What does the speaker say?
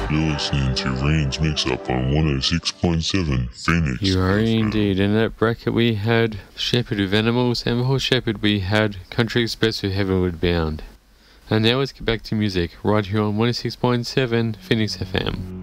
You're listening to Rain's Mix-Up on 106.7 Phoenix. You are FM. indeed. In that bracket we had Shepherd with Animals, and before Shepherd we had Country Express with Heavenward Bound. And now let's get back to music, right here on 106.7 Phoenix FM.